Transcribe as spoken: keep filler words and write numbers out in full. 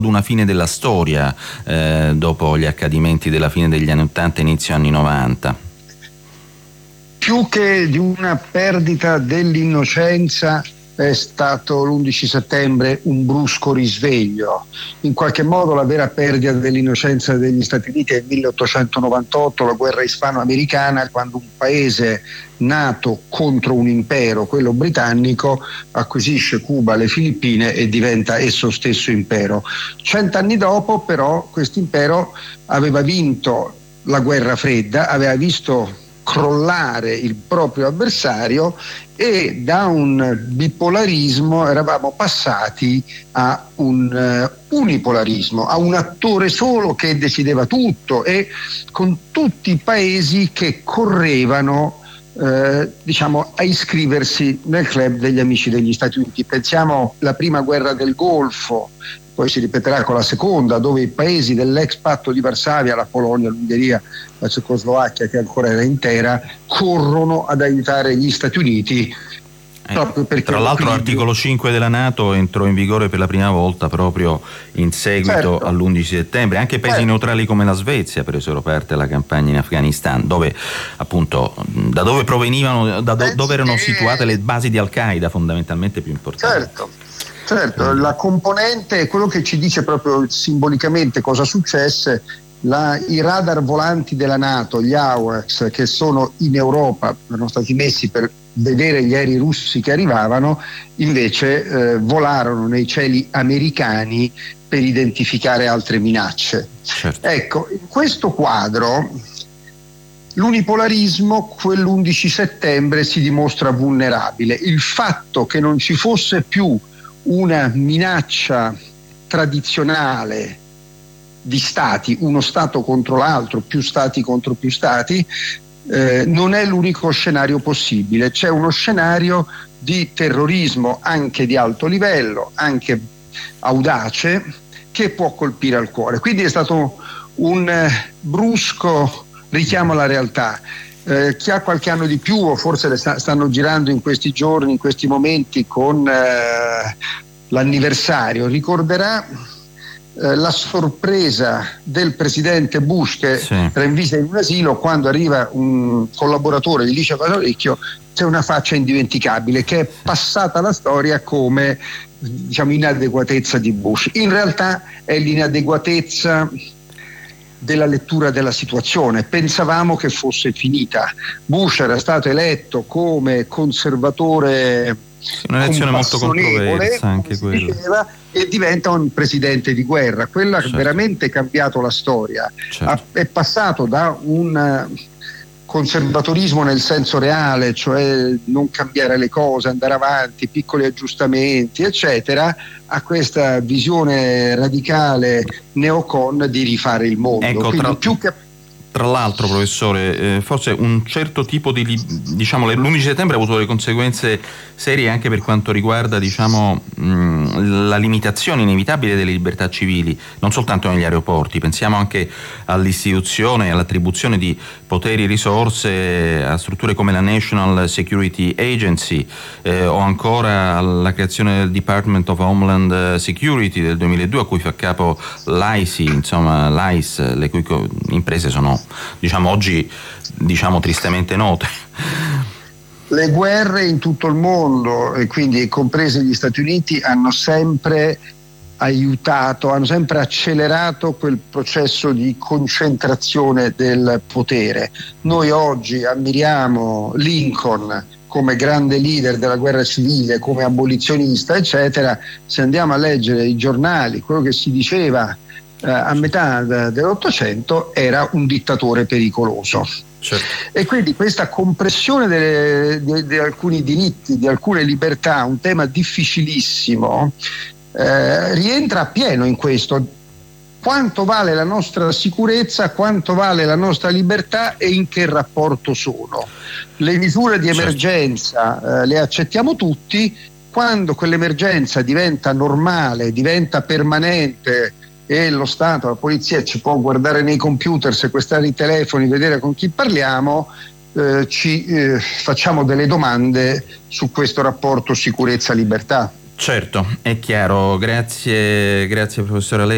una fine della storia eh, dopo gli accadimenti della fine degli anni ottanta, inizio anni novanta. Più che di una perdita dell'innocenza è stato l'undici settembre un brusco risveglio. In qualche modo la vera perdita dell'innocenza degli Stati Uniti è il milleottocentonovantotto, la guerra ispano-americana, quando un paese nato contro un impero, quello britannico, acquisisce Cuba, le Filippine e diventa esso stesso impero. Cent'anni dopo però questo impero aveva vinto la guerra fredda, aveva visto crollare il proprio avversario e da un bipolarismo eravamo passati a un uh, unipolarismo, a un attore solo che decideva tutto e con tutti i paesi che correvano eh, diciamo a iscriversi nel club degli amici degli Stati Uniti. Pensiamo alla prima guerra del Golfo, poi si ripeterà con la seconda, dove i paesi dell'ex patto di Varsavia, la Polonia, l'Ungheria, la Cecoslovacchia, che ancora era intera, corrono ad aiutare gli Stati Uniti. Eh, tra l'altro l'articolo cinque della NATO entrò in vigore per la prima volta proprio in seguito certo. all'undici settembre. Anche paesi certo. neutrali come la Svezia presero parte alla campagna in Afghanistan, dove appunto da dove provenivano, da do, dove erano situate le basi di Al-Qaeda fondamentalmente più importanti. Certo. Certo, la componente è quello che ci dice proprio simbolicamente cosa successe. La, i radar volanti della NATO, gli AWACS, che sono in Europa, erano stati messi per vedere gli aerei russi che arrivavano, invece eh, volarono nei cieli americani per identificare altre minacce. Certo. Ecco, in questo quadro l'unipolarismo quell'undici settembre si dimostra vulnerabile. Il fatto che non ci fosse più una minaccia tradizionale di stati, uno stato contro l'altro, più stati contro più stati, eh, non è l'unico scenario possibile. C'è uno scenario di terrorismo anche di alto livello, anche audace, che può colpire al cuore. Quindi è stato un eh, brusco richiamo alla realtà. Eh, chi ha qualche anno di più o forse le sta, stanno girando in questi giorni, in questi momenti con eh, l'anniversario, ricorderà eh, la sorpresa del presidente Bush che sì. era in visita in un asilo quando arriva un collaboratore, gli dice all'orecchio c'è una faccia indimenticabile che è passata alla storia come diciamo inadeguatezza di Bush. In realtà è l'inadeguatezza della lettura della situazione. Pensavamo che fosse finita. Bush era stato eletto come conservatore, un'elezione molto controversa anche quella, e diventa un presidente di guerra. Quella certo. ha veramente cambiato la storia. Certo. È passato da un conservatorismo nel senso reale, cioè non cambiare le cose, andare avanti, piccoli aggiustamenti, eccetera, a questa visione radicale neocon di rifare il mondo. Ecco, Quindi tra... più che Tra l'altro, professore, eh, forse un certo tipo di, diciamo, l'undici settembre ha avuto delle conseguenze serie anche per quanto riguarda, diciamo, mh, la limitazione inevitabile delle libertà civili, non soltanto negli aeroporti. Pensiamo anche all'istituzione e all'attribuzione di poteri e risorse a strutture come la National Security Agency eh, o ancora alla creazione del Department of Homeland Security del duemiladue, a cui fa capo l'I C I, insomma l'I C E, le cui imprese sono diciamo oggi diciamo tristemente note. Le guerre in tutto il mondo, e quindi comprese gli Stati Uniti, hanno sempre aiutato, hanno sempre accelerato quel processo di concentrazione del potere. Noi oggi ammiriamo Lincoln come grande leader della guerra civile, come abolizionista, eccetera. Se andiamo a leggere i giornali, quello che si diceva a metà dell'Ottocento era un dittatore pericoloso. Certo. E quindi questa compressione delle, di, di alcuni diritti, di alcune libertà, un tema difficilissimo, eh, rientra appieno in questo. Quanto vale la nostra sicurezza, quanto vale la nostra libertà e in che rapporto sono? Le misure di emergenza certo. eh, le accettiamo tutti, quando quell'emergenza diventa normale, diventa permanente, e lo Stato, la polizia ci può guardare nei computer, sequestrare i telefoni, vedere con chi parliamo, eh, ci eh, facciamo delle domande su questo rapporto sicurezza-libertà. Certo, è chiaro. Grazie, grazie professore. Lei